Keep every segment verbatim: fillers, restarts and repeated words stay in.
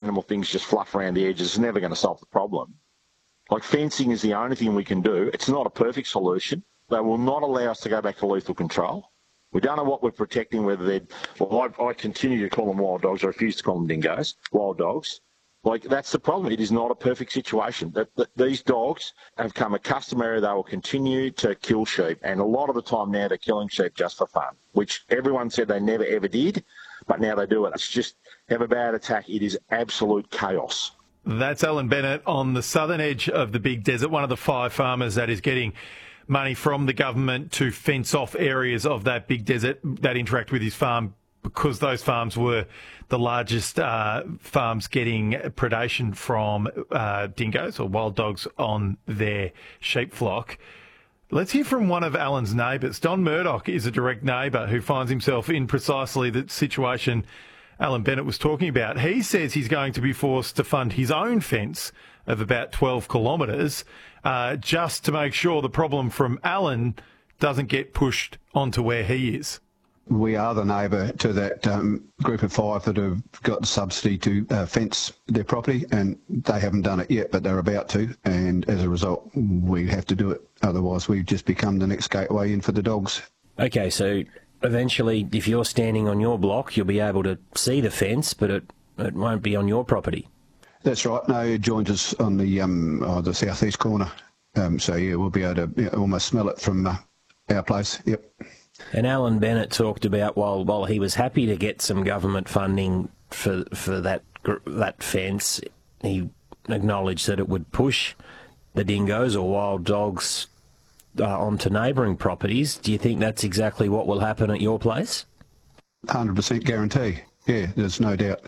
animal things just fluff around the edges. It's never going to solve the problem. Like, fencing is the only thing we can do. It's not a perfect solution. They will not allow us to go back to lethal control. We don't know what we're protecting, whether they're... Well, I, I continue to call them wild dogs. I refuse to call them dingoes, wild dogs. Like, that's the problem. It is not a perfect situation. That, that These dogs have come a customary. They will continue to kill sheep. And a lot of the time now they're killing sheep just for fun, which everyone said they never, ever did. But now they do it. It's just, have a bad attack. It is absolute chaos. That's Alan Bennett on the southern edge of the Big Desert, one of the five farmers that is getting money from the government to fence off areas of that Big Desert that interact with his farm, because those farms were the largest uh, farms getting predation from uh, dingoes or wild dogs on their sheep flock. Let's hear from one of Alan's neighbours. Don Murdoch is a direct neighbour who finds himself in precisely the situation Alan Bennett was talking about. He says he's going to be forced to fund his own fence of about twelve kilometres uh, just to make sure the problem from Alan doesn't get pushed onto where he is. We are the neighbour to that um, group of five that have got the subsidy to uh, fence their property, and they haven't done it yet, but they're about to, and as a result we have to do it. Otherwise we just become the next gateway in for the dogs. Okay, so eventually if you're standing on your block you'll be able to see the fence, but it, it won't be on your property. That's right. No, it joins us on the um, oh, the southeast corner. Um, so, yeah, we'll be able to yeah, almost smell it from uh, our place. Yep. And Alan Bennett talked about while while he was happy to get some government funding for for that that fence, he acknowledged that it would push the dingoes or wild dogs uh, onto neighbouring properties. Do you think that's exactly what will happen at your place? one hundred percent guarantee. Yeah, there's no doubt.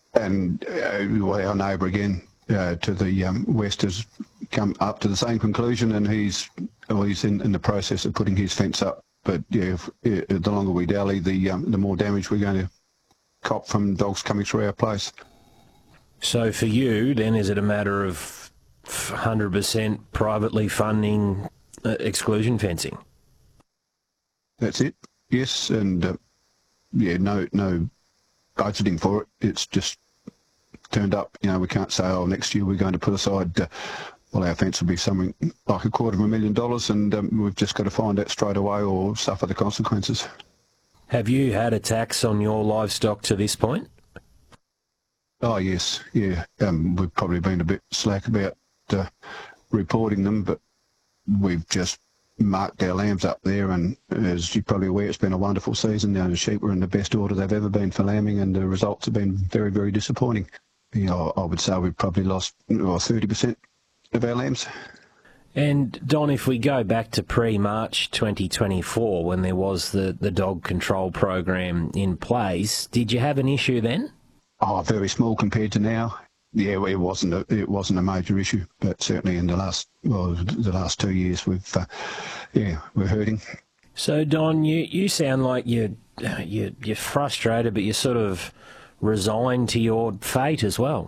And uh, our neighbour again uh, to the um, west has come up to the same conclusion, and he's well, he's in, in the process of putting his fence up. But yeah, if, uh, the longer we dally, the um, the more damage we're going to cop from dogs coming through our place. So for you, then, is it a matter of one hundred percent privately funding uh, exclusion fencing? That's it. Yes, and uh, yeah, no no budgeting for it. It's just turned up. You know, we can't say, oh, next year we're going to put aside, uh, well, our fence will be something like a quarter of a million dollars, and um, we've just got to find it straight away or suffer the consequences. Have you had attacks on your livestock to this point? Oh, yes, yeah. Um, we've probably been a bit slack about uh, reporting them, but we've just marked our lambs up there, and as you're probably aware, it's been a wonderful season. Now the sheep were in the best order they've ever been for lambing, and the results have been very, very disappointing. You know, I would say we've probably lost well, thirty percent of our lambs. And Don, if we go back to pre-March twenty twenty-four, when there was the, the dog control program in place, did you have an issue then? Oh, very small compared to now. Yeah, it wasn't a, it wasn't a major issue, but certainly in the last well the last two years we've uh, yeah we're hurting. So Don, you, you sound like you're you you're frustrated, but you're sort of resigned to your fate as well.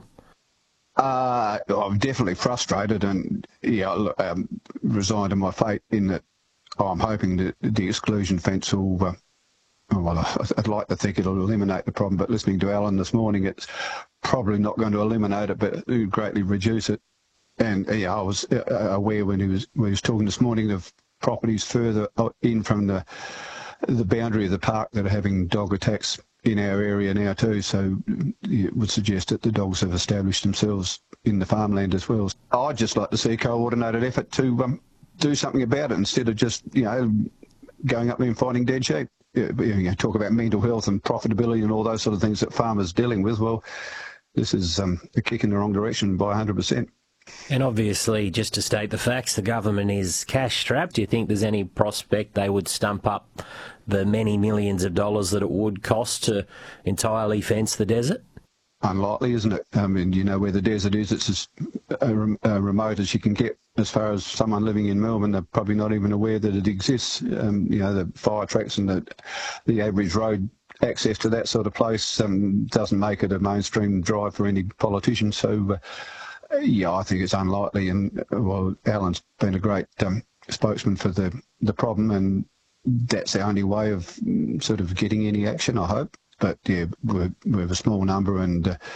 Uh, I'm definitely frustrated, and yeah, um, resigned to my fate in that oh, I'm hoping that the exclusion fence will. Uh, Well, I'd like to think it'll eliminate the problem, but listening to Alan this morning, it's probably not going to eliminate it, but it will greatly reduce it. And yeah, I was aware when he was when he was talking this morning of properties further in from the the boundary of the park that are having dog attacks in our area now too. So it would suggest that the dogs have established themselves in the farmland as well. I'd just like to see a coordinated effort to um, do something about it instead of just you know going up there and finding dead sheep. You know, talk about mental health and profitability and all those sort of things that farmers are dealing with. Well, this is um, a kick in the wrong direction by one hundred percent. And obviously, just to state the facts, the government is cash-strapped. Do you think there's any prospect they would stump up the many millions of dollars that it would cost to entirely fence the desert? Unlikely, isn't it? I mean, you know where the desert is. It's as uh, remote as you can get. As far as someone living in Melbourne, they're probably not even aware that it exists. Um, you know, the fire tracks and the, the average road access to that sort of place um, doesn't make it a mainstream drive for any politician. So, uh, yeah, I think it's unlikely. And, well, Alan's been a great um, spokesman for the, the problem, and that's the only way of sort of getting any action, I hope. But, yeah, we're, we're a small number, and uh,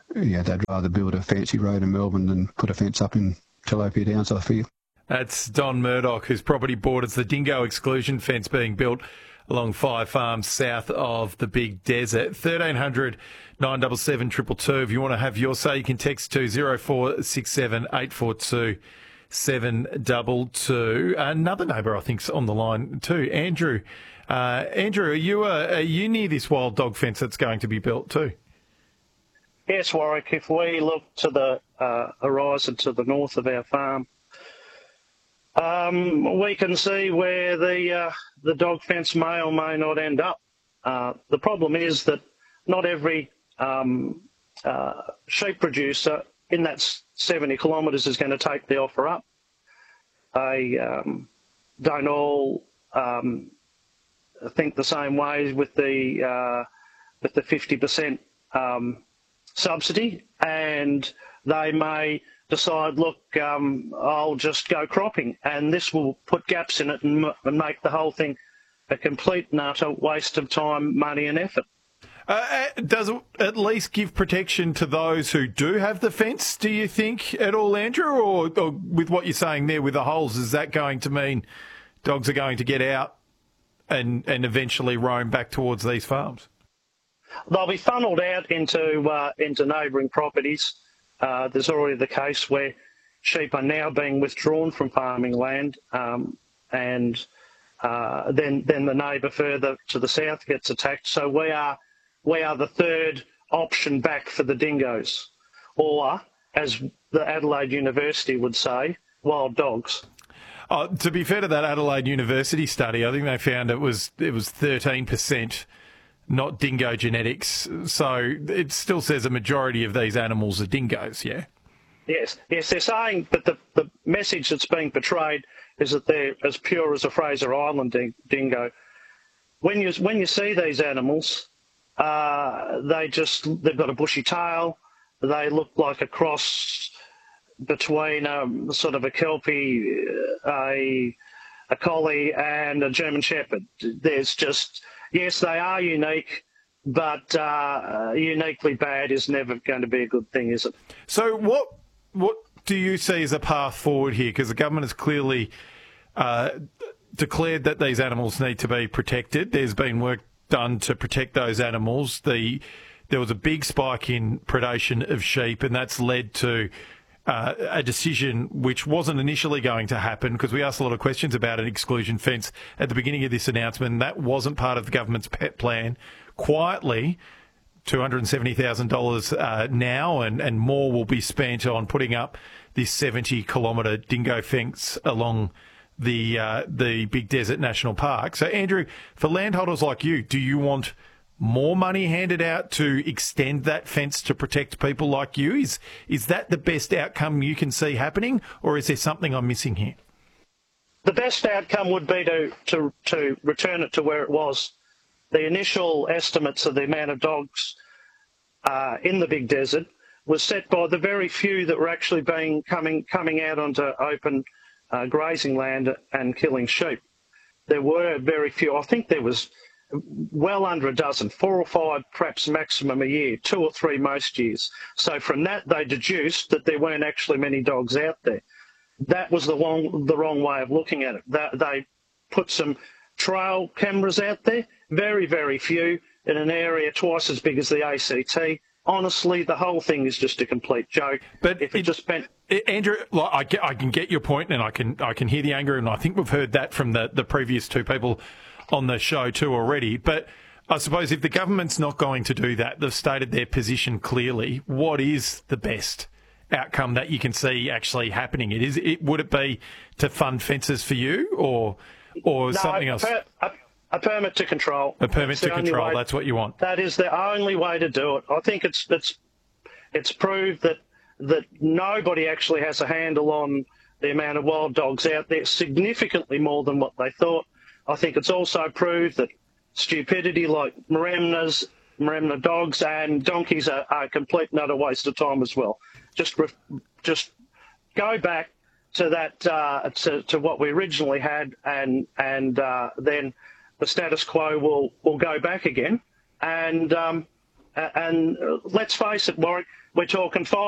yeah, they'd rather build a fancy road in Melbourne than put a fence up in Tilapia Downs, I fear. That's Don Murdoch, whose property borders the dingo exclusion fence being built along Five Farms south of the Big Desert. thirteen hundred, nine seven seven, two two two. If you want to have your say, you can text to zero four six seven, eight four two, seven two two. Another neighbour, I think, is on the line too. Andrew. Uh, Andrew, are you, uh, are you near this wild dog fence that's going to be built too? Yes, Warwick. If we look to the uh, horizon to the north of our farm, Um, we can see where the uh, the dog fence may or may not end up. Uh, the problem is that not every um, uh, sheep producer in that seventy kilometres is going to take the offer up. They um, don't all um, think the same way with the uh, with the fifty percent um, subsidy, and they may decide, look, um, I'll just go cropping, and this will put gaps in it and, and make the whole thing a complete and utter waste of time, money and effort. Uh, does it at least give protection to those who do have the fence, do you think, at all, Andrew? Or, or with what you're saying there with the holes, is that going to mean dogs are going to get out and, and eventually roam back towards these farms? They'll be funnelled out into, uh, into neighbouring properties. Uh, there's already the case where sheep are now being withdrawn from farming land, um, and uh, then then the neighbour further to the south gets attacked. So we are we are the third option back for the dingoes, or as the Adelaide University would say, wild dogs. Oh, to be fair to that Adelaide University study, I think they found it was it was thirteen percent. Not dingo genetics, so it still says a majority of these animals are dingoes, yeah? Yes, yes, they're saying, but the, the message that's being portrayed is that they're as pure as a Fraser Island dingo. When you when you see these animals, uh, they just, they've got a bushy tail, they look like a cross between um, sort of a Kelpie, a, a Collie and a German Shepherd. There's just... Yes, they are unique, but uh, uniquely bad is never going to be a good thing, is it? So what what do you see as a path forward here? Because the government has clearly uh, declared that these animals need to be protected. There's been work done to protect those animals. The there was a big spike in predation of sheep, and that's led to Uh, a decision which wasn't initially going to happen, because we asked a lot of questions about an exclusion fence at the beginning of this announcement. That wasn't part of the government's pet plan. Quietly, two hundred seventy thousand dollars uh, now and, and more will be spent on putting up this seventy kilometre dingo fence along the uh, the Big Desert National Park. So, Andrew, for landholders like you, do you want more money handed out to extend that fence to protect people like you? Is is that the best outcome you can see happening, or is there something I'm missing here? The best outcome would be to, to, to return it to where it was. The initial estimates of the amount of dogs uh, in the Big Desert was set by the very few that were actually being coming coming out onto open uh, grazing land and killing sheep. There were very few. I think there was well under a dozen, four or five perhaps maximum a year, two or three most years. So from that they deduced that there weren't actually many dogs out there. That was the wrong, the wrong way of looking at it. They, they put some trail cameras out there, very, very few, in an area twice as big as the A C T. Honestly, the whole thing is just a complete joke. But if it, it just spent... Andrew, like, I, get, I can get your point, and I can I can hear the anger, and I think we've heard that from the, the previous two people on the show too already. But I suppose if the government's not going to do that, they've stated their position clearly. What is the best outcome that you can see actually happening? It is it would it be to fund fences for you, or or no, something a else? Per, a, a permit to control. A permit to control. Way, that's what you want. That is the only way to do it. I think it's it's it's proved that that nobody actually has a handle on the amount of wild dogs out there, significantly more than what they thought. I think it's also proved that stupidity like Maremnas, Maremna dogs and donkeys are, are a complete and utter waste of time as well. Just re, just go back to that uh, to, to what we originally had, and and uh, then the status quo will will go back again. And um, and let's face it, Warwick, we're talking five